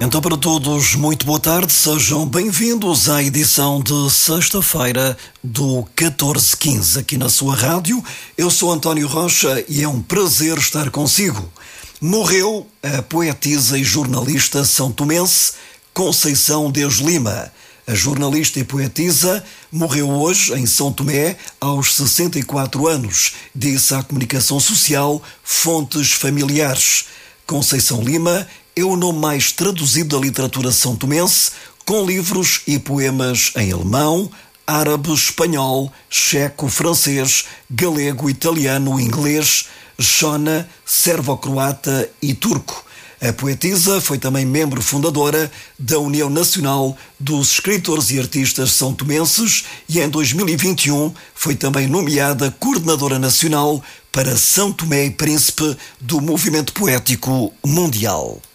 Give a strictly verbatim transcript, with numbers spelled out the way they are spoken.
Então, para todos, muito boa tarde, sejam bem-vindos à edição de sexta-feira do catorze quinze aqui na sua rádio. Eu sou António Rocha e é um prazer estar consigo. Morreu a poetisa e jornalista são-tomense Conceição Deus Lima. A jornalista e poetisa morreu hoje em São Tomé aos sessenta e quatro anos, disse à comunicação social fontes familiares. Conceição Lima é o nome mais traduzido da literatura são-tomense, com livros e poemas em alemão, árabe, espanhol, checo, francês, galego, italiano, inglês, xona, servo-croata e turco. A poetisa foi também membro fundadora da União Nacional dos Escritores e Artistas São-Tomenses e em dois mil e vinte e um foi também nomeada coordenadora nacional para São Tomé e Príncipe do Movimento Poético Mundial.